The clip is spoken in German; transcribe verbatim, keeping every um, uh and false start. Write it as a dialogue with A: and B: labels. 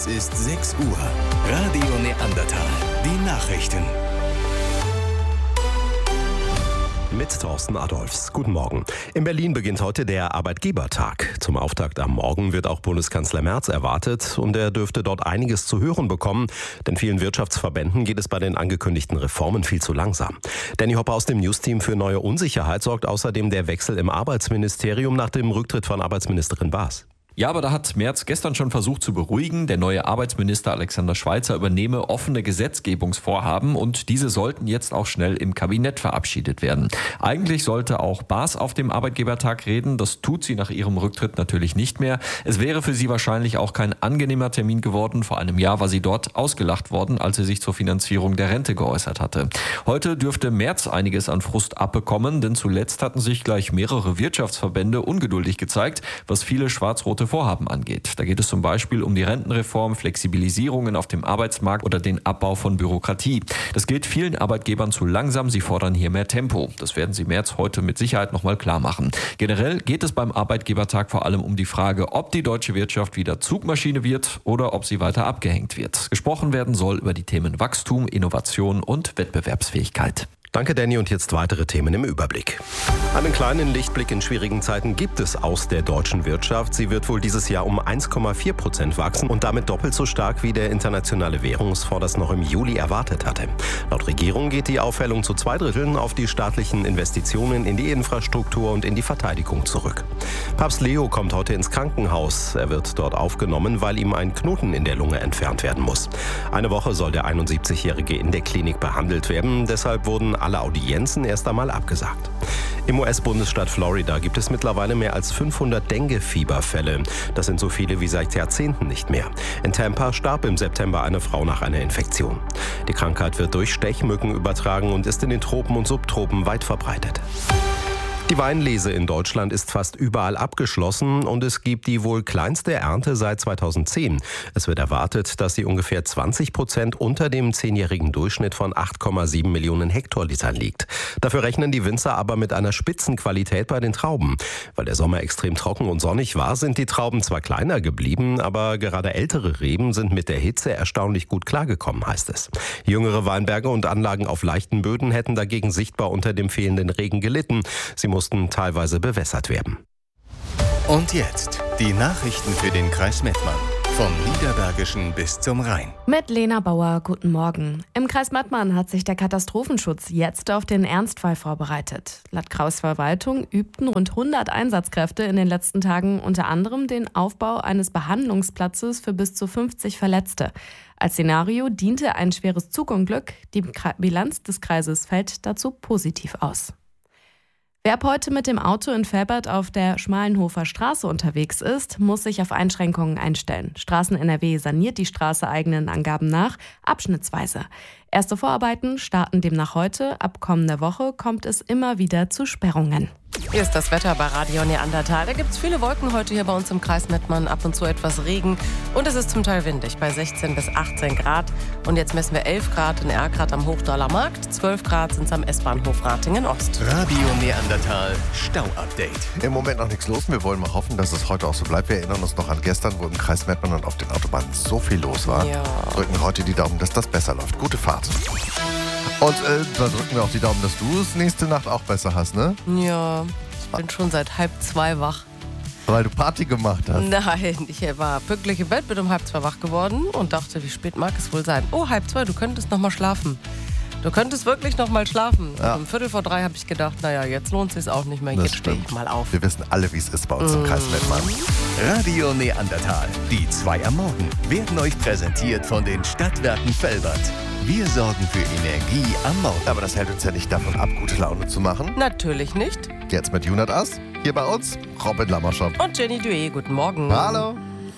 A: Es ist sechs Uhr. Radio Neandertal. Die Nachrichten.
B: Mit Thorsten Adolfs. Guten Morgen. In Berlin beginnt heute der Arbeitgebertag. Zum Auftakt am Morgen wird auch Bundeskanzler Merz erwartet und er dürfte dort einiges zu hören bekommen, denn vielen Wirtschaftsverbänden geht es bei den angekündigten Reformen viel zu langsam. Danny Hopper aus dem Newsteam für neue Unsicherheit sorgt außerdem der Wechsel im Arbeitsministerium nach dem Rücktritt von Arbeitsministerin Baas.
C: Ja, aber da hat Merz gestern schon versucht zu beruhigen. Der neue Arbeitsminister Alexander Schweitzer übernehme offene Gesetzgebungsvorhaben und diese sollten jetzt auch schnell im Kabinett verabschiedet werden. Eigentlich sollte auch Baas auf dem Arbeitgebertag reden. Das tut sie nach ihrem Rücktritt natürlich nicht mehr. Es wäre für sie wahrscheinlich auch kein angenehmer Termin geworden. Vor einem Jahr war sie dort ausgelacht worden, als sie sich zur Finanzierung der Rente geäußert hatte. Heute dürfte Merz einiges an Frust abbekommen, denn zuletzt hatten sich gleich mehrere Wirtschaftsverbände ungeduldig gezeigt, was viele schwarz-rote Vorhaben angeht. Da geht es zum Beispiel um die Rentenreform, Flexibilisierungen auf dem Arbeitsmarkt oder den Abbau von Bürokratie. Das geht vielen Arbeitgebern zu langsam. Sie fordern hier mehr Tempo. Das werden sie Merz heute mit Sicherheit nochmal klar machen. Generell geht es beim Arbeitgebertag vor allem um die Frage, ob die deutsche Wirtschaft wieder Zugmaschine wird oder ob sie weiter abgehängt wird. Gesprochen werden soll über die Themen Wachstum, Innovation und Wettbewerbsfähigkeit.
B: Danke, Danny. Und jetzt weitere Themen im Überblick. Einen kleinen Lichtblick in schwierigen Zeiten gibt es aus der deutschen Wirtschaft. Sie wird wohl dieses Jahr um eins Komma vier Prozent wachsen und damit doppelt so stark, wie der Internationale Währungsfonds das noch im Juli erwartet hatte. Laut Regierung geht die Aufhellung zu zwei Dritteln auf die staatlichen Investitionen in die Infrastruktur und in die Verteidigung zurück. Papst Leo kommt heute ins Krankenhaus. Er wird dort aufgenommen, weil ihm ein Knoten in der Lunge entfernt werden muss. Eine Woche soll der einundsiebzigjährige in der Klinik behandelt werden. Deshalb wurden alle Audienzen erst einmal abgesagt. Im U S-Bundesstaat Florida gibt es mittlerweile mehr als fünfhundert Dengue-Fieberfälle. Das sind so viele wie seit Jahrzehnten nicht mehr. In Tampa starb im September eine Frau nach einer Infektion. Die Krankheit wird durch Stechmücken übertragen und ist in den Tropen und Subtropen weit verbreitet. Die Weinlese in Deutschland ist fast überall abgeschlossen und es gibt die wohl kleinste Ernte seit zweitausendzehn. Es wird erwartet, dass sie ungefähr zwanzig Prozent unter dem zehnjährigen Durchschnitt von acht Komma sieben Millionen Hektolitern liegt. Dafür rechnen die Winzer aber mit einer Spitzenqualität bei den Trauben. Weil der Sommer extrem trocken und sonnig war, sind die Trauben zwar kleiner geblieben, aber gerade ältere Reben sind mit der Hitze erstaunlich gut klargekommen, heißt es. Jüngere Weinberge und Anlagen auf leichten Böden hätten dagegen sichtbar unter dem fehlenden Regen gelitten. Sie mussten teilweise bewässert werden.
A: Und jetzt die Nachrichten für den Kreis Mettmann. Vom Niederbergischen bis zum Rhein.
D: Mit Lena Bauer, guten Morgen. Im Kreis Mettmann hat sich der Katastrophenschutz jetzt auf den Ernstfall vorbereitet. Laut Kreisverwaltung übten rund hundert Einsatzkräfte in den letzten Tagen unter anderem den Aufbau eines Behandlungsplatzes für bis zu fünfzig Verletzte. Als Szenario diente ein schweres Zugunglück. Die Bilanz des Kreises fällt dazu positiv aus. Wer ab heute mit dem Auto in Velbert auf der Schmalenhofer Straße unterwegs ist, muss sich auf Einschränkungen einstellen. Straßen N R W saniert die Straße eigenen Angaben nach, abschnittsweise. Erste Vorarbeiten starten demnach heute. Ab kommender Woche kommt es immer wieder zu Sperrungen.
E: Hier ist das Wetter bei Radio Neandertal. Da gibt es viele Wolken heute hier bei uns im Kreis Mettmann, ab und zu etwas Regen und es ist zum Teil windig bei sechzehn bis achtzehn Grad. Und jetzt messen wir elf Grad in Erkrath am Hochdaler Markt, zwölf Grad sind es am S-Bahnhof Ratingen Ost.
A: Radio Neandertal Stau-Update.
F: Im Moment noch nichts los. Wir wollen mal hoffen, dass es heute auch so bleibt. Wir erinnern uns noch an gestern, wo im Kreis Mettmann und auf den Autobahnen so viel los war.
E: Ja.
F: Drücken heute die Daumen, dass das besser läuft. Gute Fahrt. Und äh, da drücken wir auch die Daumen, dass du es nächste Nacht auch besser hast, ne?
E: Ja, ich bin schon seit halb zwei wach.
F: Weil du Party gemacht hast.
E: Nein, ich war pünktlich im Bett, bin um halb zwei wach geworden und dachte, wie spät mag es wohl sein? Oh, halb zwei, du könntest noch mal schlafen. Du könntest wirklich noch mal schlafen.
F: Ja.
E: Um Viertel vor drei habe ich gedacht, naja, jetzt lohnt es sich auch nicht mehr.
F: Das
E: Jetzt stehe ich
F: stimmt.
E: mal auf.
F: Wir wissen alle, wie es ist bei uns im Kreis Mettmann.
A: Radio Neandertal. Die zwei am Morgen werden euch präsentiert von den Stadtwerken Velbert. Wir sorgen für Energie am Morgen.
F: Aber das hält uns ja nicht davon ab, gute Laune zu machen.
E: Natürlich nicht.
F: Jetzt mit Junat Ass, hier bei uns, Robin Lammerschott.
E: Und Jenny Duet, guten Morgen.
F: Hallo.